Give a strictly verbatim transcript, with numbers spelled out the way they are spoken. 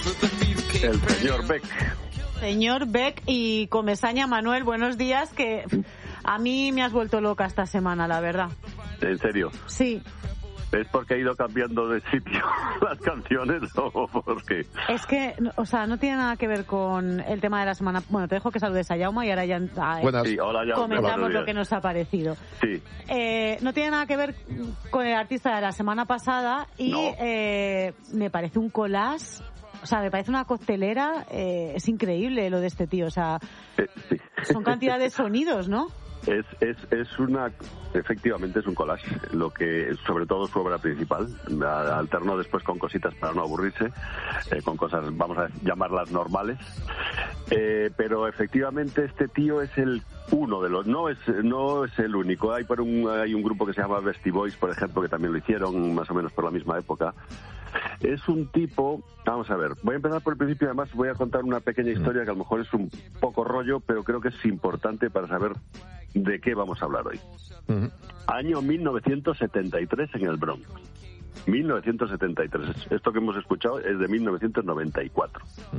El señor Beck. Señor Beck y Comesaña. Manuel, buenos días, que a mí me has vuelto loca esta semana, la verdad. ¿En serio? Sí. ¿Es porque ha ido cambiando de sitio las canciones o por qué? Es que, o sea, no tiene nada que ver con el tema de la semana. Bueno, te dejo que saludes a Jaume y ahora ya ah, sí, hola, Jaume, comentamos lo que nos ha parecido. Sí. Eh, no tiene nada que ver con el artista de la semana pasada y no. eh, me parece un collage. O sea, me parece una coctelera, eh, es increíble lo de este tío, o sea, eh, sí. Son cantidad de sonidos, ¿no? Es, es, es una, efectivamente es un collage, lo que, sobre todo su obra principal, alternó después con cositas para no aburrirse, eh, con cosas, vamos a llamarlas normales, eh, pero efectivamente este tío es el uno de los, no es, no es el único, hay por un, hay un grupo que se llama Beastie Boys, por ejemplo, que también lo hicieron más o menos por la misma época. Es un tipo, vamos a ver, voy a empezar por el principio, además voy a contar una pequeña historia que a lo mejor es un poco rollo, pero creo que es importante para saber de qué vamos a hablar hoy. Uh-huh. Año mil novecientos setenta y tres en el Bronx. mil novecientos setenta y tres. Esto que hemos escuchado es de mil novecientos noventa y cuatro.